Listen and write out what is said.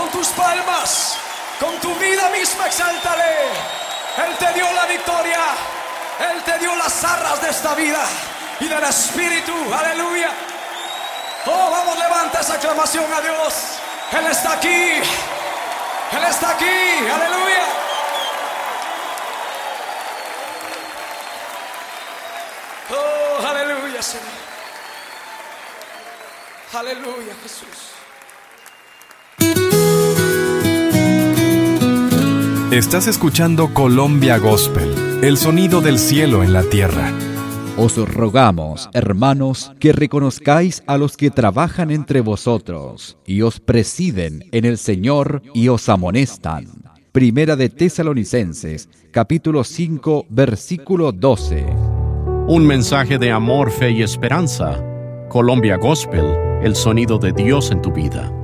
con tus palmas, con tu vida misma, exáltale. Él te dio la victoria, Él te dio las arras de esta vida y del Espíritu, aleluya. Oh, vamos, levanta esa aclamación a Dios. Él está aquí, Él está aquí, aleluya. Oh, aleluya, Señor. Aleluya, Jesús. Estás escuchando Colombia Gospel, el sonido del cielo en la tierra. Os rogamos, hermanos, que reconozcáis a los que trabajan entre vosotros y os presiden en el Señor y os amonestan. Primera de Tesalonicenses, capítulo 5, versículo 12. Un mensaje de amor, fe y esperanza. Colombia Gospel, el sonido de Dios en tu vida.